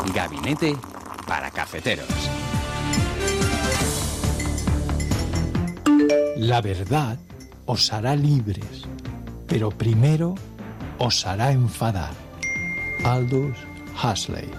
Gabinete para Cafeteros. La verdad os hará libres, pero primero os hará enfadar. Aldous Huxley.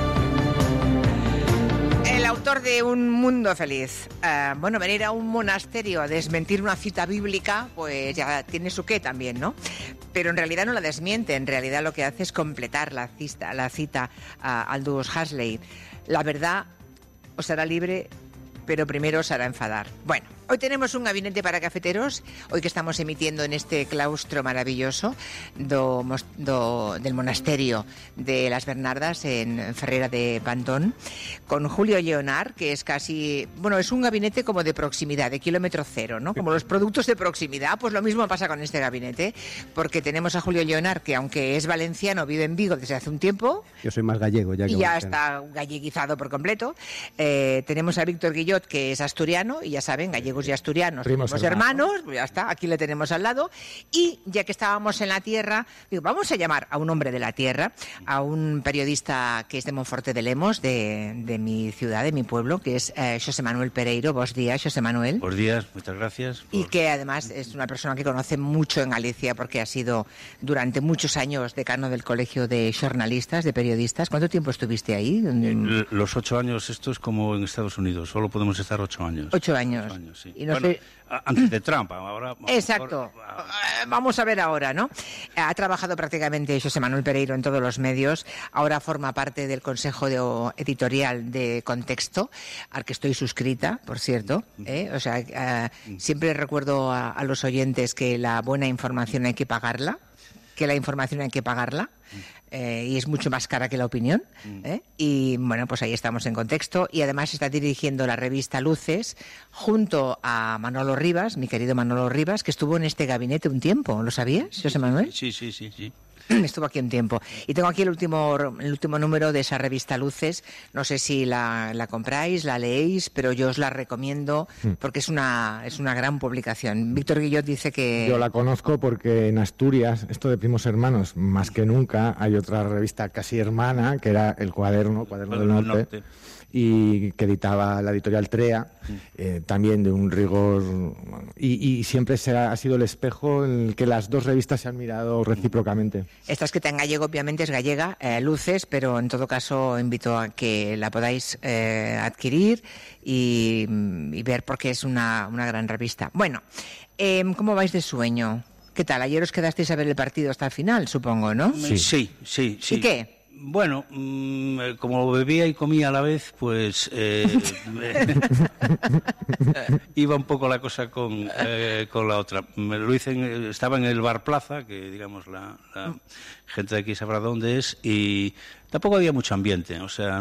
El autor de Un Mundo Feliz. Venir a un monasterio a desmentir una cita bíblica, pues ya tiene su qué también, ¿no? Pero en realidad no la desmiente, en realidad lo que hace es completar la cita a Aldous Huxley. La verdad os hará libre, pero primero os hará enfadar. Bueno, hoy tenemos un gabinete para cafeteros, hoy que estamos emitiendo en este claustro maravilloso del monasterio de las Bernardas en Ferrera de Pantón, con Julio Lleonart, que es casi, es un gabinete como de proximidad, de kilómetro cero, ¿no? Como los productos de proximidad, pues lo mismo pasa con este gabinete, porque tenemos a Julio Lleonart, que aunque es valenciano, vive en Vigo desde hace un tiempo. Yo soy más gallego, ya que y ya está galleguizado por completo. Tenemos a Víctor Guillot, que es asturiano, y ya saben, gallegos y asturianos, primos hermanos, pues ya está, aquí le tenemos al lado. Y ya que estábamos en la tierra, digo, vamos a llamar a un hombre de la tierra, a un periodista que es de Monforte de Lemos, de mi ciudad, de mi pueblo, que es Xosé Manuel Pereiro. Buenos días, Xosé Manuel. Buenos días, muchas gracias. Y que además es una persona que conoce mucho en Galicia, porque ha sido durante muchos años decano del Colegio de Jornalistas, de Periodistas. ¿Cuánto tiempo estuviste ahí? Los 8 años, esto es como en Estados Unidos, solo podemos estar 8 años. 8 años. 8 años, sí. Y no sé... Antes de Trump, ahora... Exacto. Vamos a ver ahora, ¿no? Ha trabajado prácticamente Xosé Manuel Pereiro en todos los medios. Ahora forma parte del consejo editorial de Contexto, al que estoy suscrita, por cierto. Siempre recuerdo a los oyentes que la buena información hay que pagarla, y es mucho más cara que la opinión, y pues ahí estamos en Contexto, y además está dirigiendo la revista Luces junto a Manolo Rivas, mi querido Manolo Rivas, que estuvo en este gabinete un tiempo. ¿Lo sabías, José Manuel? Sí. Estuvo aquí un tiempo. Y tengo aquí el último número de esa revista Luces. No sé si la compráis, la leéis, pero yo os la recomiendo porque es una gran publicación. Víctor Guillot dice que... Yo la conozco porque en Asturias, esto de primos hermanos, más que nunca, hay otra revista casi hermana, que era El Cuaderno del Norte, y que editaba la editorial Trea, también de un rigor, y siempre ha sido el espejo en el que las dos revistas se han mirado recíprocamente. Esta escrita en gallego, obviamente es gallega, Luces, pero en todo caso invito a que la podáis adquirir y ver, porque es una gran revista. Bueno, ¿cómo vais de sueño? ¿Qué tal? Ayer os quedasteis a ver el partido hasta el final, supongo, ¿no? Sí. ¿Y qué? Bueno, como bebía y comía a la vez, pues iba un poco la cosa con la otra. Lo hice, estaba en el Bar Plaza, que digamos la gente de aquí sabrá dónde es, y tampoco había mucho ambiente. O sea,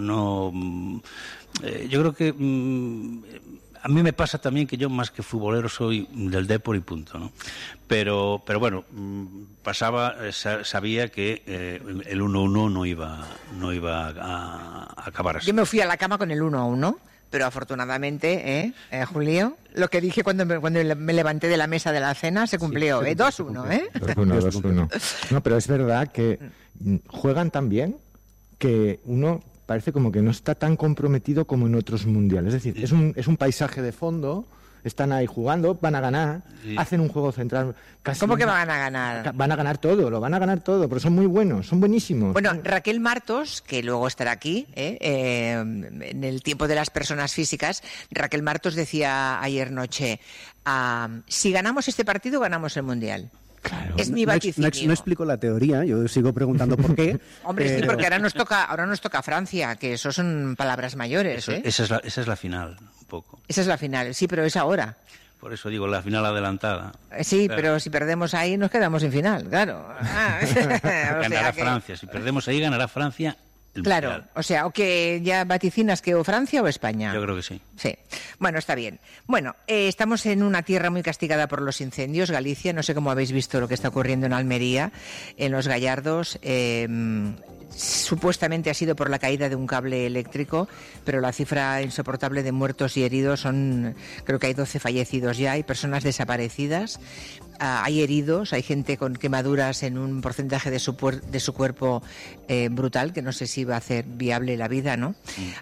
yo creo que a mí me pasa también que yo, más que futbolero, soy del Depor y punto, ¿no? Pero bueno, sabía que el 1-1 no iba a acabar así. Yo me fui a la cama con el 1-1, pero afortunadamente, Julio, lo que dije cuando me levanté de la mesa de la cena se cumplió, 2-1, 2-1. No, pero es verdad que juegan tan bien que uno parece como que no está tan comprometido como en otros mundiales. Es decir, es un paisaje de fondo, están ahí jugando, van a ganar, hacen un juego central. ¿Cómo que van a ganar? Van a ganar todo, porque son muy buenos, son buenísimos. Bueno, Raquel Martos, que luego estará aquí, en el tiempo de las personas físicas, Raquel Martos decía ayer noche, si ganamos este partido, ganamos el Mundial. Claro. Es mi vaticinio. No explico la teoría, yo sigo preguntando por qué. Hombre, sí, porque ahora nos toca Francia, que eso son palabras mayores. Esa es la final, un poco. Esa es la final, sí, pero es ahora. Por eso digo, la final adelantada. Sí, claro. Pero si perdemos ahí nos quedamos sin final, claro. Ganará Francia, si perdemos ahí ganará Francia. Claro, mundial. O sea, o que ya vaticinas que o Francia o España. Yo creo que sí. Sí, bueno, está bien. Bueno, estamos en una tierra muy castigada por los incendios, Galicia. No sé cómo habéis visto lo que está ocurriendo en Almería, en Los Gallardos. Supuestamente ha sido por la caída de un cable eléctrico, pero la cifra insoportable de muertos y heridos creo que hay 12 fallecidos ya, hay personas desaparecidas, hay heridos, hay gente con quemaduras en un porcentaje de su cuerpo brutal, que no sé si va a hacer viable la vida, ¿no?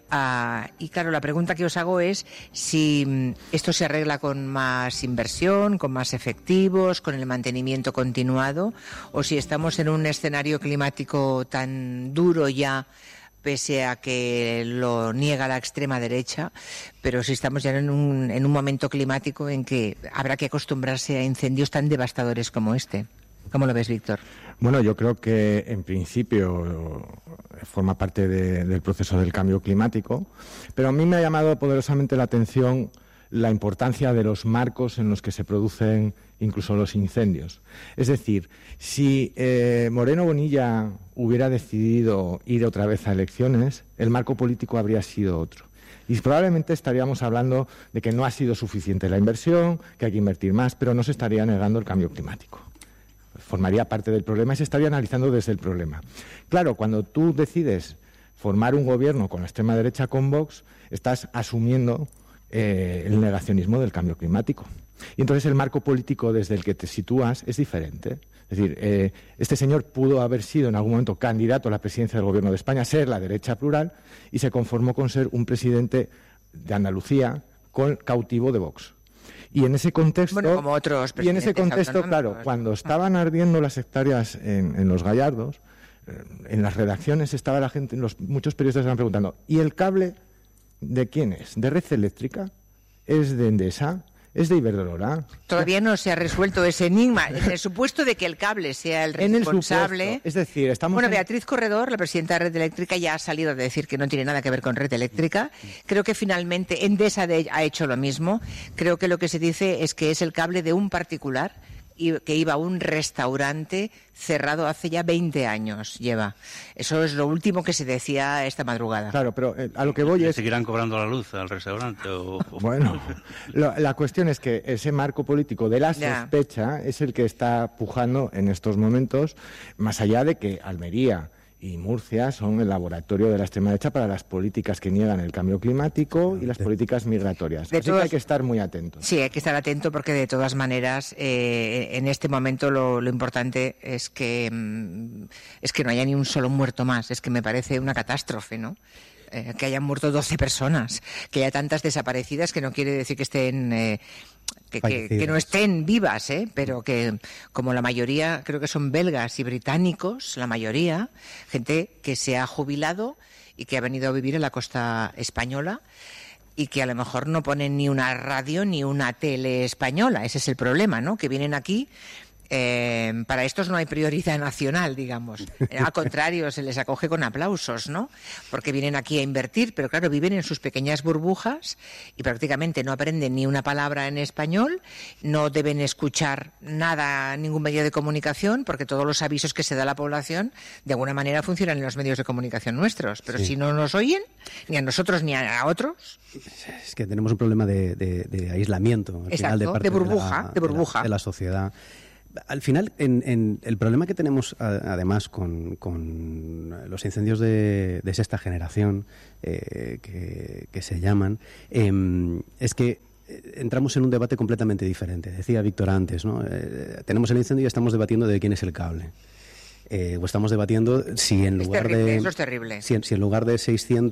Y claro, la pregunta que os hago es si esto se arregla con más inversión, con más efectivos, con el mantenimiento continuado, o si estamos en un escenario climático tan duro ya, pese a que lo niega la extrema derecha, pero si estamos ya en un momento climático en que habrá que acostumbrarse a incendios tan devastadores como este. ¿Cómo lo ves, Víctor? Bueno, yo creo que en principio forma parte del proceso del cambio climático, pero a mí me ha llamado poderosamente la atención la importancia de los marcos en los que se producen incluso los incendios. Es decir, si Moreno Bonilla hubiera decidido ir otra vez a elecciones, el marco político habría sido otro. Y probablemente estaríamos hablando de que no ha sido suficiente la inversión, que hay que invertir más, pero no se estaría negando el cambio climático. Formaría parte del problema y se estaría analizando desde el problema. Claro, cuando tú decides formar un gobierno con la extrema derecha, con Vox, estás asumiendo el negacionismo del cambio climático. Y entonces el marco político desde el que te sitúas es diferente. Es decir, este señor pudo haber sido en algún momento candidato a la presidencia del Gobierno de España, ser la derecha plural, y se conformó con ser un presidente de Andalucía cautivo de Vox. Y en ese contexto, bueno, como otros presidentes claro, cuando estaban ardiendo las hectáreas en Los Gallardos, en las redacciones estaba la gente, muchos periodistas estaban preguntando, ¿y el cable de quién es? ¿De Red Eléctrica? ¿Es de Endesa? ¿Es de Iberdrola? Todavía no se ha resuelto ese enigma. En el supuesto de que el cable sea el responsable... Es decir, Beatriz Corredor, la presidenta de Red Eléctrica, ya ha salido a decir que no tiene nada que ver con Red Eléctrica. Creo que finalmente Endesa ha hecho lo mismo. Creo que lo que se dice es que es el cable de un particular y que iba a un restaurante cerrado hace ya 20 años. Eso es lo último que se decía esta madrugada. Claro, pero a lo que voy es... ¿Seguirán cobrando la luz al restaurante? Bueno, la cuestión es que ese marco político de la sospecha es el que está pujando en estos momentos, más allá de que Almería y Murcia son el laboratorio de la extrema derecha para las políticas que niegan el cambio climático y las políticas migratorias. Así que hay que estar muy atentos. Sí, hay que estar atento porque de todas maneras en este momento lo importante es que no haya ni un solo muerto más. Es que me parece una catástrofe, ¿no? Que hayan muerto 12 personas, que haya tantas desaparecidas, que no quiere decir que estén... Que no estén vivas, pero que como la mayoría creo que son belgas y británicos, la mayoría, gente que se ha jubilado y que ha venido a vivir en la costa española y que a lo mejor no ponen ni una radio ni una tele española. Ese es el problema, ¿no? Que vienen aquí. Para estos no hay prioridad nacional, digamos. Al contrario, se les acoge con aplausos, ¿no? Porque vienen aquí a invertir, pero claro, viven en sus pequeñas burbujas y prácticamente no aprenden ni una palabra en español, no deben escuchar nada, ningún medio de comunicación, porque todos los avisos que se da a la población de alguna manera funcionan en los medios de comunicación nuestros. Pero si no nos oyen, ni a nosotros ni a otros... Es que tenemos un problema de aislamiento. Al Exacto, final, de burbuja. De la sociedad. Al final, en el problema que tenemos, además, con los incendios de sexta generación, que se llaman, es que entramos en un debate completamente diferente. Decía Víctor antes, ¿no? Tenemos el incendio y estamos debatiendo de quién es el cable. O estamos debatiendo si en lugar de... Eso es terrible. Si en lugar de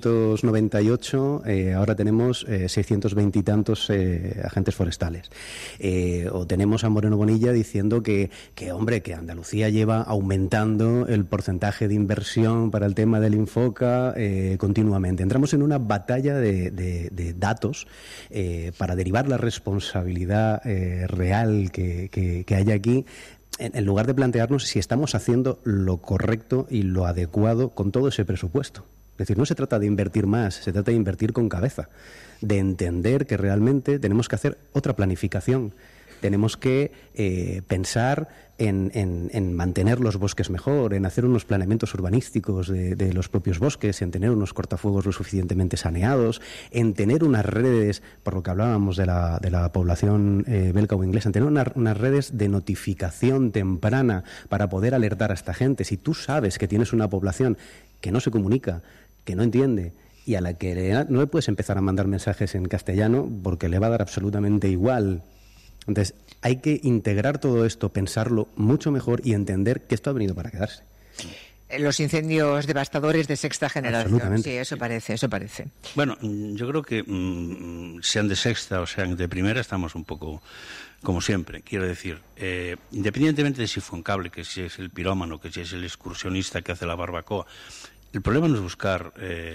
698, ahora tenemos 620 y tantos agentes forestales. O tenemos a Moreno Bonilla diciendo que Andalucía lleva aumentando el porcentaje de inversión para el tema del Infoca continuamente. Entramos en una batalla de datos para derivar la responsabilidad real que hay aquí, en lugar de plantearnos si estamos haciendo lo correcto y lo adecuado con todo ese presupuesto. Es decir, no se trata de invertir más, se trata de invertir con cabeza, de entender que realmente tenemos que hacer otra planificación. Tenemos que pensar en mantener los bosques mejor, en hacer unos planeamientos urbanísticos de los propios bosques, en tener unos cortafuegos lo suficientemente saneados, en tener unas redes, por lo que hablábamos de la población belga o inglesa, en tener unas redes de notificación temprana para poder alertar a esta gente. Si tú sabes que tienes una población que no se comunica, que no entiende, y a la que no le puedes empezar a mandar mensajes en castellano porque le va a dar absolutamente igual Entonces, hay que integrar todo esto, pensarlo mucho mejor y entender que esto ha venido para quedarse. Los incendios devastadores de sexta generación. Absolutamente. Sí, eso parece. Bueno, yo creo que sean de sexta o sean de primera, estamos un poco como siempre. Quiero decir, independientemente de si fue un cable, que si es el pirómano, que si es el excursionista que hace la barbacoa, el problema no es buscar,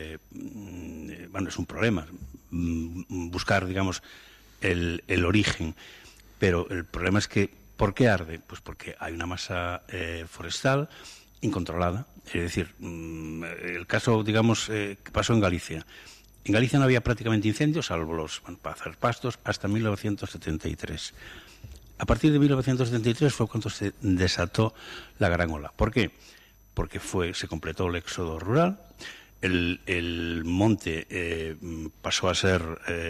bueno, es un problema, buscar, digamos, el origen, pero el problema es que, ¿por qué arde? Pues porque hay una masa forestal incontrolada. Es decir, el caso, digamos, que pasó en Galicia. En Galicia no había prácticamente incendios, salvo los para hacer pastos, hasta 1973. A partir de 1973 fue cuando se desató la gran ola. ¿Por qué? Porque se completó el éxodo rural, el monte pasó a ser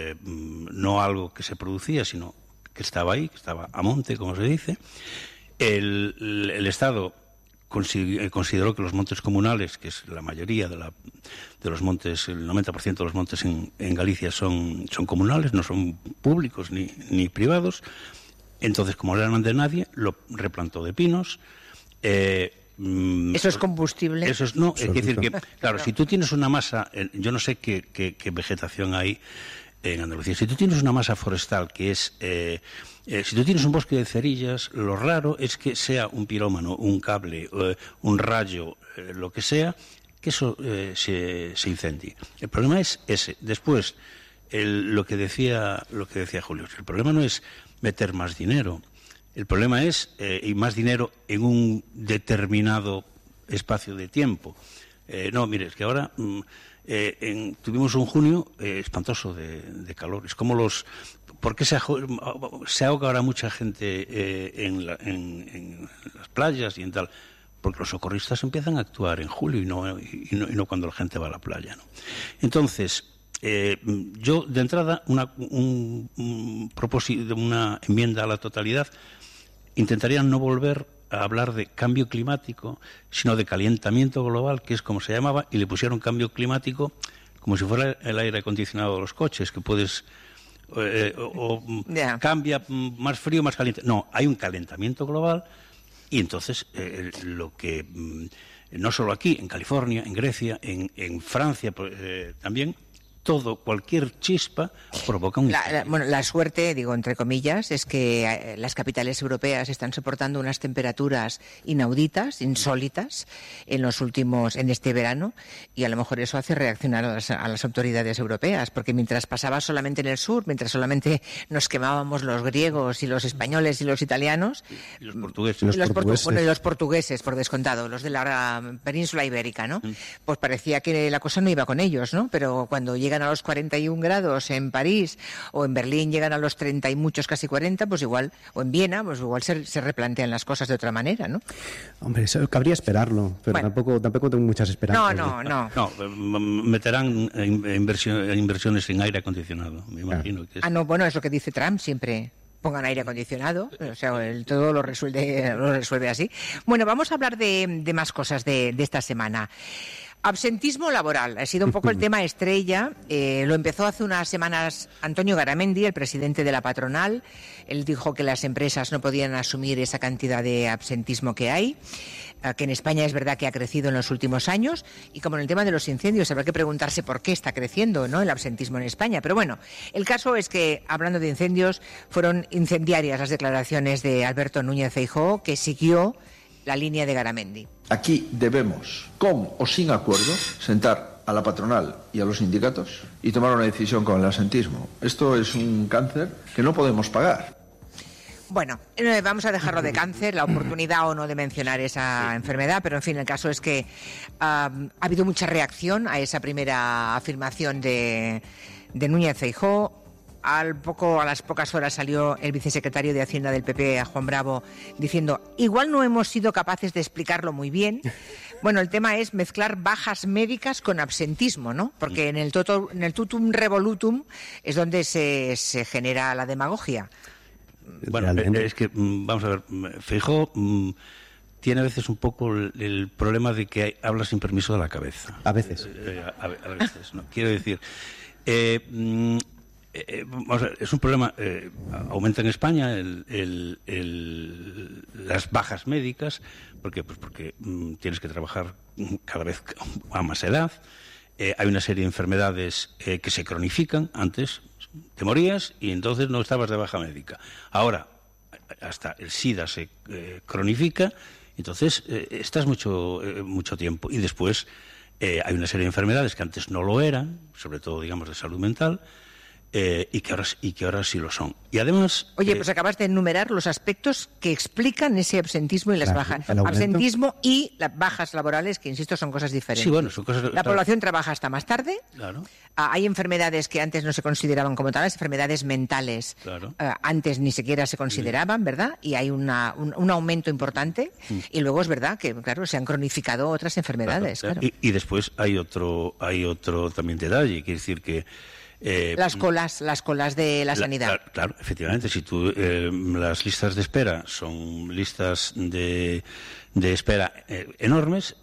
no algo que se producía, sino que estaba ahí, que estaba a monte, como se dice. El Estado consideró que los montes comunales, que es la mayoría de los montes, el 90% de los montes en Galicia son comunales, no son públicos ni privados. Entonces, como no eran de nadie, lo replantó de pinos. ¿Eso es combustible? Eso es, no, es decir que, claro, si tú tienes una masa, yo no sé qué vegetación hay en Andalucía, si tú tienes una masa forestal que es... si tú tienes un bosque de cerillas, lo raro es que sea un pirómano, un cable, un rayo, lo que sea, que eso se incendie. El problema es ese. Después, lo que decía Julio, el problema no es meter más dinero. El problema es y más dinero en un determinado espacio de tiempo. No, mire, es que ahora tuvimos un junio espantoso de calor. Es como ¿por qué se ahoga ahora mucha gente en las playas y en tal? Porque los socorristas empiezan a actuar en julio y no cuando la gente va a la playa, ¿no? Entonces, yo de entrada un propósito, una enmienda a la totalidad, intentaría no volver a hablar de cambio climático, sino de calentamiento global, que es como se llamaba, y le pusieron cambio climático como si fuera el aire acondicionado de los coches, que puedes... cambia más frío, más caliente. No, hay un calentamiento global y entonces lo que no solo aquí, en California, en Grecia, en Francia también, cualquier chispa provoca un incendio. Bueno, la suerte, digo entre comillas, es que las capitales europeas están soportando unas temperaturas inauditas, insólitas, en este verano, y a lo mejor eso hace reaccionar a las autoridades europeas, porque mientras pasaba solamente en el sur, mientras solamente nos quemábamos los griegos y los españoles y los italianos, y los portugueses, y los portugueses, por descontado, los de la península ibérica, ¿no? Pues parecía que la cosa no iba con ellos, ¿no? Pero cuando llegan a los 41 grados en París o en Berlín llegan a los 30 y muchos, casi 40, pues igual, o en Viena, pues igual se replantean las cosas de otra manera, ¿no? Hombre, eso cabría esperarlo, pero bueno, tampoco tengo muchas esperanzas. No. Meterán inversiones en aire acondicionado, me imagino. Que no, bueno, es lo que dice Trump siempre. Pongan aire acondicionado, o sea, todo lo resuelve así. Bueno, vamos a hablar de más cosas de esta semana. Absentismo laboral ha sido un poco el tema estrella. Lo empezó hace unas semanas Antonio Garamendi, el presidente de la patronal. Él dijo que las empresas no podían asumir esa cantidad de absentismo que hay, que en España es verdad que ha crecido en los últimos años, y como en el tema de los incendios habrá que preguntarse por qué está creciendo, ¿no?, el absentismo en España. Pero bueno, el caso es que, hablando de incendios, fueron incendiarias las declaraciones de Alberto Núñez Feijóo, que siguió la línea de Garamendi. Aquí debemos, con o sin acuerdo, sentar a la patronal y a los sindicatos y tomar una decisión con el absentismo. Esto es un cáncer que no podemos pagar. Bueno, vamos a dejarlo de cáncer, la oportunidad o no de mencionar esa enfermedad, pero en fin, el caso es que ha habido mucha reacción a esa primera afirmación de Núñez Feijóo. A las pocas horas salió el vicesecretario de Hacienda del PP, Juan Bravo, diciendo, igual no hemos sido capaces de explicarlo muy bien. Bueno, el tema es mezclar bajas médicas con absentismo, ¿no? Porque en el totum revolutum es donde se genera la demagogia. Bueno, es que, vamos a ver, Feijóo tiene a veces un poco el problema de que habla sin permiso de la cabeza. A veces. A veces, ¿no? Quiero decir... vamos a ver, es un problema. Aumenta en España las bajas médicas, porque tienes que trabajar cada vez a más edad. Hay una serie de enfermedades que se cronifican. Antes te morías y entonces no estabas de baja médica. Ahora hasta el SIDA se cronifica, entonces estás mucho tiempo. Y después hay una serie de enfermedades que antes no lo eran, sobre todo, digamos, de salud mental, y que ahora sí lo son. Y además... Oye, pues acabas de enumerar los aspectos que explican ese absentismo y las bajas. Absentismo y las bajas laborales, que, insisto, son cosas diferentes. Sí, bueno, son cosas... La población trabaja hasta más tarde. Claro. Hay enfermedades que antes no se consideraban como tales, enfermedades mentales. Claro. Antes ni siquiera se consideraban, ¿verdad? Y hay un aumento importante. Y luego es verdad que, claro, se han cronificado otras enfermedades. Claro. Y después hay otro también detalle, quiere decir que... las colas de la sanidad. Claro, efectivamente. Si tú las listas de espera son listas de espera enormes,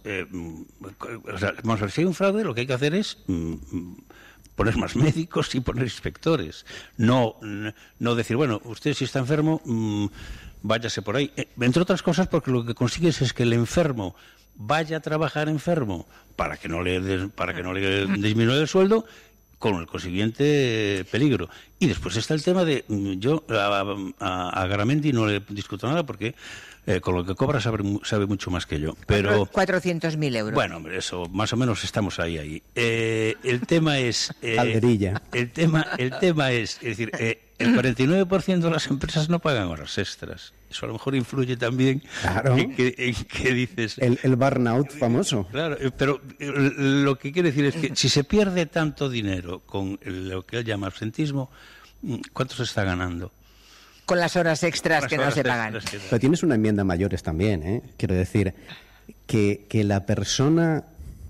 o sea, vamos a ver, si hay un fraude, lo que hay que hacer es poner más médicos y poner inspectores. No decir, bueno, usted si está enfermo, váyase por ahí. Entre otras cosas, porque lo que consigues es que el enfermo vaya a trabajar enfermo para que no le disminuya el sueldo, con el consiguiente peligro. Y después está el tema de... Yo a Garamendi no le discuto nada porque con lo que cobra sabe mucho más que yo. Pero 400.000 euros. Bueno, hombre, eso más o menos estamos ahí. El tema es... Calderilla. El tema es decir, el 49% de las empresas no pagan horas extras. Eso a lo mejor influye también claro. en que dices... El burnout famoso. Claro, pero lo que quiere decir es que si se pierde tanto dinero con lo que él llama absentismo, ¿cuánto se está ganando? Con las horas extras que no se pagan. Pero tienes una enmienda mayores también, ¿eh? Quiero decir, que la persona...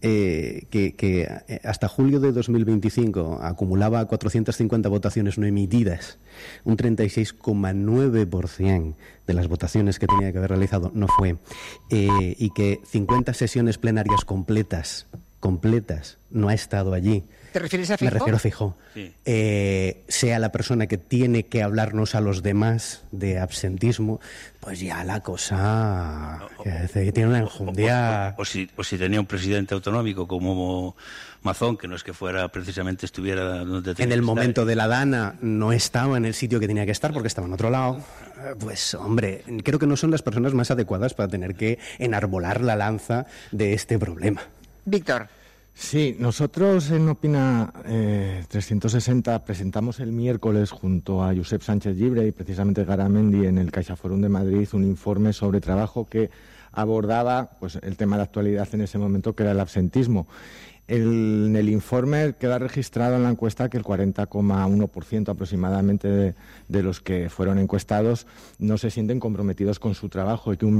que hasta julio de 2025 acumulaba 450 votaciones no emitidas, un 36,9% de las votaciones que tenía que haber realizado no fue, y que 50 sesiones plenarias completas no ha estado allí. ¿Te refieres a Feijóo? Me refiero a Feijóo. Sí. Sea la persona que tiene que hablarnos a los demás de absentismo, pues ya la cosa tiene una enjundia. O si tenía un presidente autonómico como Mazón, que no es que estuviera donde tenía en el que momento estar. de la Dana no estaba en el sitio que tenía que estar porque estaba en otro lado. Pues hombre, creo que no son las personas más adecuadas para tener que enarbolar la lanza de este problema. Víctor. Sí, nosotros en Opina 360 presentamos el miércoles junto a Josep Sánchez Llibre y precisamente Garamendi en el CaixaForum de Madrid un informe sobre trabajo que abordaba pues el tema de actualidad en ese momento, que era el absentismo. En el informe queda registrado en la encuesta que el 40,1% aproximadamente de los que fueron encuestados no se sienten comprometidos con su trabajo y que un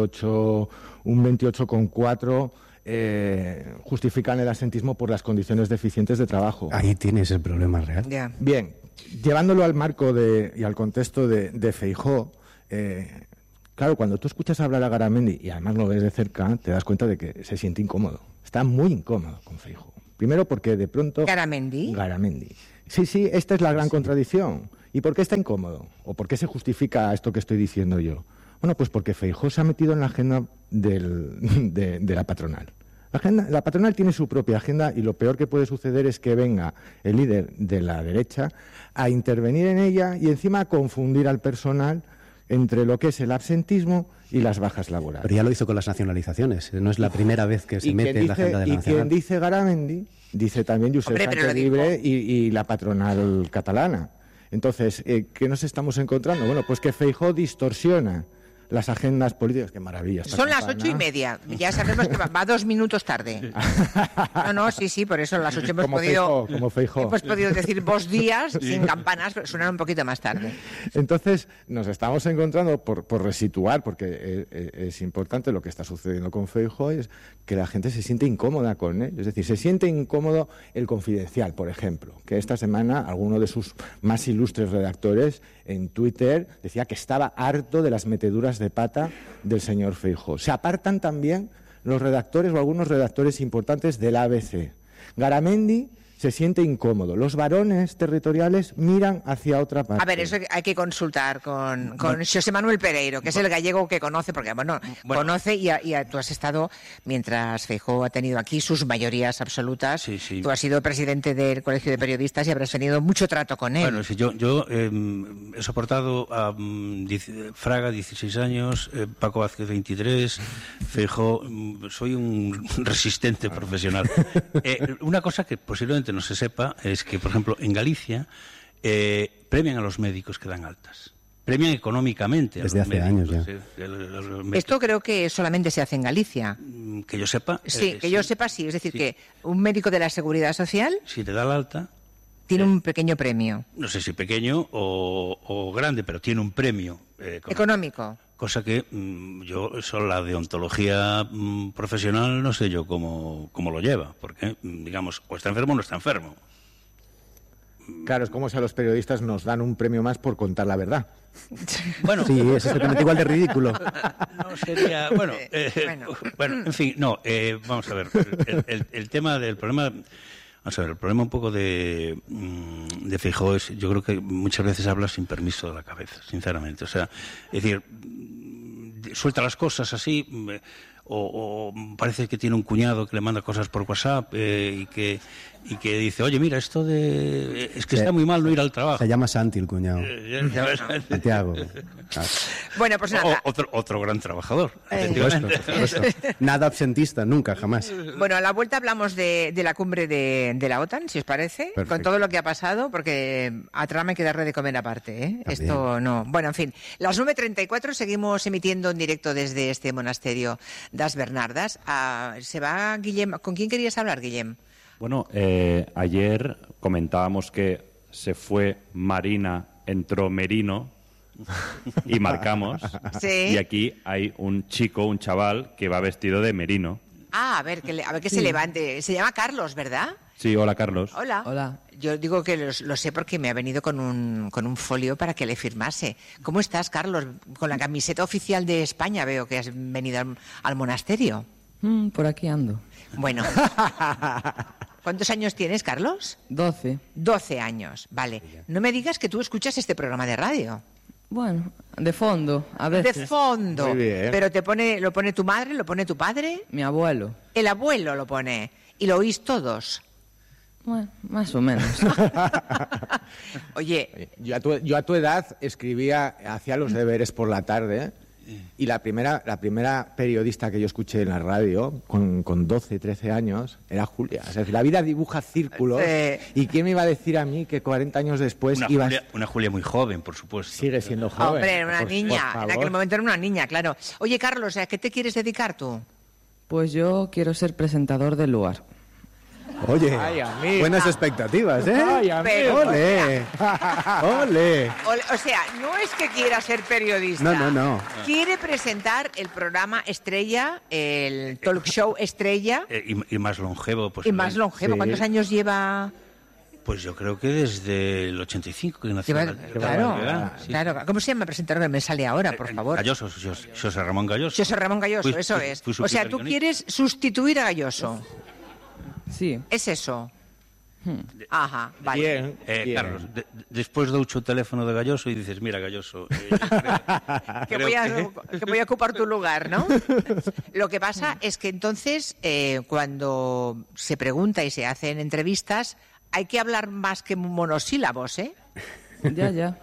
28,4% justifican el absentismo por las condiciones deficientes de trabajo. Ahí tienes el problema real. Yeah. Bien, llevándolo al marco y al contexto de Feijóo, claro, cuando tú escuchas hablar a Garamendi y además lo ves de cerca, te das cuenta de que se siente incómodo. Está muy incómodo con Feijóo. Primero porque de pronto... ¿Garamendi? Sí, esta es la gran contradicción. ¿Y por qué está incómodo? ¿O por qué se justifica esto que estoy diciendo yo? Bueno, pues porque Feijóo se ha metido en la agenda de la patronal. La patronal tiene su propia agenda y lo peor que puede suceder es que venga el líder de la derecha a intervenir en ella y encima a confundir al personal entre lo que es el absentismo y las bajas laborales. Pero ya lo hizo con las nacionalizaciones. No es la primera vez que se mete en la agenda de la nacional. Y quien dice Garamendi, dice también Josep Sánchez Llibre y la patronal catalana. Entonces, ¿qué nos estamos encontrando? Bueno, pues que Feijóo distorsiona las agendas políticas. Qué maravilla. Son las 8:30. Ya sabemos que va 2 minutos tarde. No, sí, por eso a las 8 hemos podido... Como Feijóo. Hemos podido decir 2 días sin campanas, pero suenan un poquito más tarde. Entonces, nos estamos encontrando, por resituar, porque es importante lo que está sucediendo con Feijóo, es que la gente se siente incómoda con él. Es decir, se siente incómodo el Confidencial, por ejemplo, que esta semana alguno de sus más ilustres redactores en Twitter decía que estaba harto de las meteduras de pata del señor Feijóo. Se apartan también los redactores o algunos redactores importantes del ABC. Garamendi se siente incómodo. Los varones territoriales miran hacia otra parte. A ver, eso hay que consultar con José Manuel Pereiro, que es el gallego que conoce, porque conoce y tú has estado, mientras Feijóo ha tenido aquí sus mayorías absolutas, Sí. Tú has sido presidente del Colegio de Periodistas y habrás tenido mucho trato con él. Bueno, sí, yo he soportado a Fraga 16 años, Paco Vázquez 23, Feijóo, soy un resistente profesional. Una cosa que posiblemente no se sepa es que, por ejemplo, en Galicia premian a los médicos que dan altas. Premian económicamente a desde los hace médicos. años ya. Los médicos. Esto creo que solamente se hace en Galicia. Que yo sepa. Sí, que yo sepa, sí. Es decir, que un médico de la Seguridad Social si te da la alta, tiene un pequeño premio. no sé si pequeño o grande, pero tiene un premio Económico. Cosa que yo, eso, la deontología profesional, no sé yo cómo lo lleva, porque, digamos, o está enfermo o no está enfermo. Claro, es como si a los periodistas nos dan un premio más por contar la verdad. Bueno, Sí, es exactamente igual de ridículo. no sería... Bueno, en fin, no, vamos a ver, el tema del problema... Vamos a ver, el problema un poco de Feijóo es, yo creo que muchas veces habla sin permiso de la cabeza, sinceramente. O sea, es decir, suelta las cosas así, o parece que tiene un cuñado que le manda cosas por WhatsApp y que dice, oye, mira, esto de... Es que está muy mal no ir al trabajo. Se llama Santi el cuñado. Santiago. Claro. Bueno, pues nada. Otro gran trabajador. Por supuesto. Nada absentista, nunca, jamás. Bueno, a la vuelta hablamos de la cumbre de la OTAN, si os parece, Perfecto. con todo lo que ha pasado, porque a Trump hay que darle de comer aparte, ¿eh? Esto no. Bueno, en fin, las 9:34 seguimos emitiendo en directo desde este monasterio das Bernardas. Se va Guillem. ¿Con quién querías hablar, Guillem? Bueno, ayer comentábamos que se fue Marina, entró Merino y marcamos. Sí. Y aquí hay un chico, un chaval, que va vestido de merino. A ver que se levante. Se llama Carlos, ¿verdad? Sí, hola Carlos. Hola. Hola. Yo digo que lo sé porque me ha venido con un folio para que le firmase. ¿Cómo estás, Carlos? Con la camiseta oficial de España veo que has venido al monasterio. Por aquí ando. Bueno. ¿Cuántos años tienes, Carlos? 12. 12 años, vale. No me digas que tú escuchas este programa de radio. Bueno, de fondo, a veces. De fondo. Muy bien. Pero lo pone tu madre, lo pone tu padre, Mi abuelo. el abuelo lo pone. Y lo oís todos. Bueno, más o menos. Oye, Yo a tu edad hacía los deberes por la tarde, y la primera periodista que yo escuché en la radio, con 12, 13 años, era Julia. Es decir, la vida dibuja círculos, y ¿quién me iba a decir a mí que 40 años después Una Julia muy joven, por supuesto. sigue siendo joven? hombre, era una Por niña. favor. En aquel momento era una niña, claro. Oye, Carlos, ¿a qué te quieres dedicar tú? Pues yo quiero ser presentador del lugar. Oye, Ay, amiga. buenas expectativas, ¿eh? Ay, amigo. Pero, ¡Ole! ¡Ole! O sea, no es que quiera ser periodista. No. Quiere presentar el programa estrella, el talk show estrella, Y más longevo, pues. y más longevo. Sí. ¿Cuántos años lleva? Pues yo creo que desde el 85 que nació. Claro. ¿Cómo se llama el presentador que me sale ahora, por favor? Galloso, José Ramón Galloso. José Ramón Galloso, eso es. Fui su O sea, primer tú guionista. quieres sustituir a Galloso. Sí. ¿Es eso? Ajá, vale. Bien, bien. Carlos, después de un teléfono de Galloso y dices, mira, Galloso, yo creo Que voy a ocupar tu lugar, ¿no? Lo que pasa es que entonces, cuando se pregunta y se hacen entrevistas, hay que hablar más que monosílabos, ¿eh? Ya.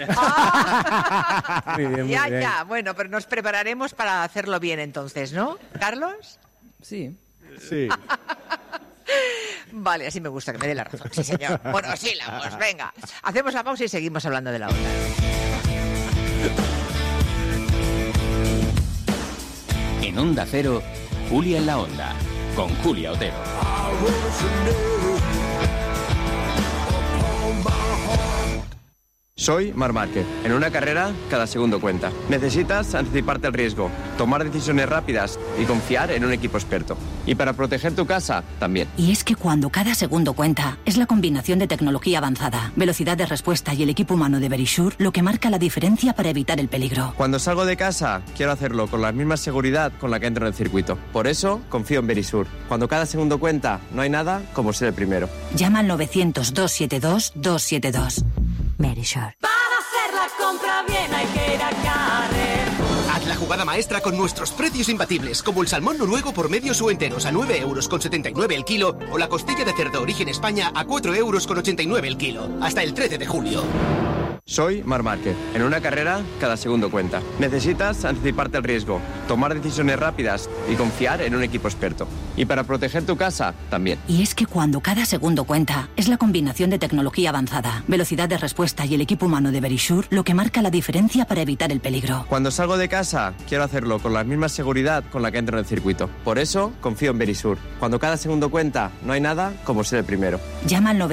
¡Ah! Muy bien, muy bien. Ya. Bueno, pero nos prepararemos para hacerlo bien entonces, ¿no, Carlos? Sí. Sí. Vale, así me gusta que me dé la razón. Sí, señor. Monosílabos, venga. Hacemos la pausa y seguimos hablando de la onda. En Onda Cero, Julia en la Onda, con Julia Otero. Soy Marc Márquez. En una carrera, cada segundo cuenta. Necesitas anticiparte al riesgo, tomar decisiones rápidas y confiar en un equipo experto. Y para proteger tu casa, también. Y es que cuando cada segundo cuenta, es la combinación de tecnología avanzada, velocidad de respuesta y el equipo humano de Verisure lo que marca la diferencia para evitar el peligro. Cuando salgo de casa, quiero hacerlo con la misma seguridad con la que entro en el circuito. Por eso, confío en Verisure. Cuando cada segundo cuenta, no hay nada como ser el primero. Llama al 900-272-272. Verisure. Para hacer la compra bien hay que ir a Carrefour. Haz la jugada maestra con nuestros precios imbatibles, como el salmón noruego por medios o enteros a 9,79 € el kilo, o la costilla de cerdo origen España a 4,89 € el kilo, hasta el 13 de julio. Soy Marc Márquez. En una carrera, cada segundo cuenta. Necesitas anticiparte al riesgo, tomar decisiones rápidas y confiar en un equipo experto. Y para proteger tu casa, también. Y es que cuando cada segundo cuenta, es la combinación de tecnología avanzada, velocidad de respuesta y el equipo humano de Verisure lo que marca la diferencia para evitar el peligro. Cuando salgo de casa, quiero hacerlo con la misma seguridad con la que entro en el circuito. Por eso, confío en Verisure. Cuando cada segundo cuenta, no hay nada como ser el primero. Llama al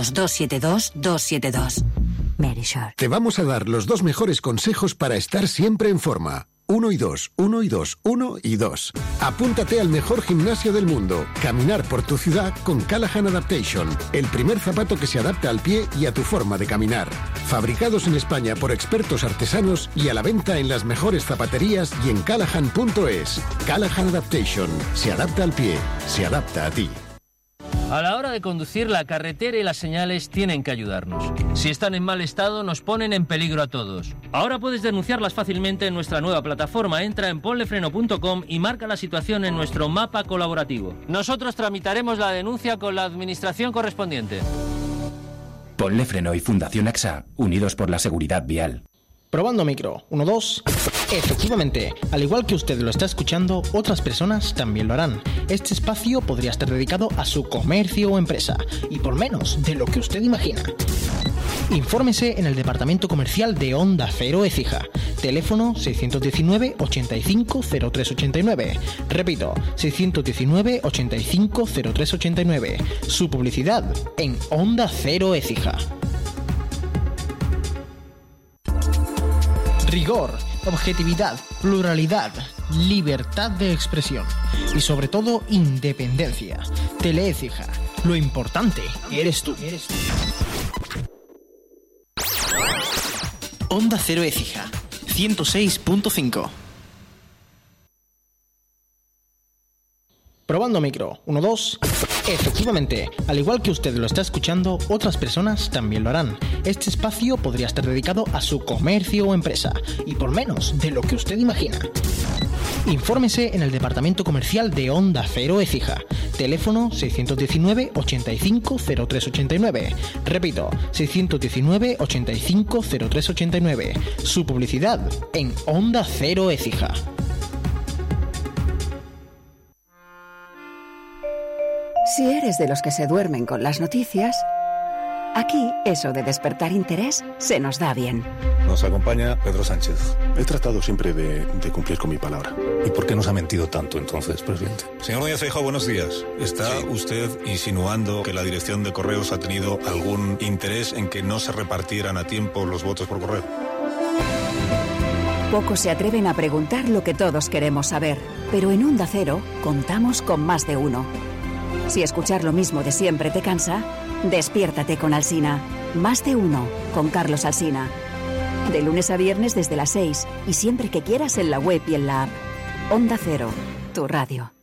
900-272-272. Verisure. Te vamos a dar los 2 mejores consejos para estar siempre en forma. 1 y 2, 1 y 2, 1 y 2. Apúntate al mejor gimnasio del mundo. Caminar por tu ciudad con Callahan Adaptation. El primer zapato que se adapta al pie y a tu forma de caminar. Fabricados en España por expertos artesanos y a la venta en las mejores zapaterías y en callahan.es. Callahan Adaptation. Se adapta al pie. Se adapta a ti. A la hora de conducir, la carretera y las señales tienen que ayudarnos. Si están en mal estado, nos ponen en peligro a todos. Ahora puedes denunciarlas fácilmente en nuestra nueva plataforma. Entra en ponlefreno.com y marca la situación en nuestro mapa colaborativo. Nosotros tramitaremos la denuncia con la administración correspondiente. Ponle Freno y Fundación AXA, unidos por la seguridad vial. Probando micro. 1, 2. Efectivamente, al igual que usted lo está escuchando, otras personas también lo harán. Este espacio podría estar dedicado a su comercio o empresa, y por menos de lo que usted imagina. Infórmese en el departamento comercial de Onda Cero Écija. Teléfono 619 85 0389. Repito, 619 85 0389. Su publicidad en Onda Cero Écija. Rigor, objetividad, pluralidad, libertad de expresión y sobre todo independencia. Teleécija, lo importante eres tú. Onda Cero Écija, 106.5. Probando micro. 1, 2. Efectivamente, al igual que usted lo está escuchando, otras personas también lo harán. Este espacio podría estar dedicado a su comercio o empresa, y por menos de lo que usted imagina. Infórmese en el departamento comercial de Onda Cero Écija. Teléfono 619 85 0389. Repito, 619 85 0389. Su publicidad en Onda Cero Écija. Si eres de los que se duermen con las noticias, aquí eso de despertar interés se nos da bien. Nos acompaña Pedro Sánchez. He tratado siempre de cumplir con mi palabra. ¿Y por qué nos ha mentido tanto entonces, presidente? Señor Núñez Feijóo, buenos días. ¿Está usted insinuando que la dirección de Correos ha tenido algún interés en que no se repartieran a tiempo los votos por correo? Pocos se atreven a preguntar lo que todos queremos saber, pero en Onda Cero contamos con más de uno. Si escuchar lo mismo de siempre te cansa, despiértate con Alsina. Más de uno con Carlos Alsina. De lunes a viernes desde las 6 y siempre que quieras en la web y en la app. Onda Cero, tu radio.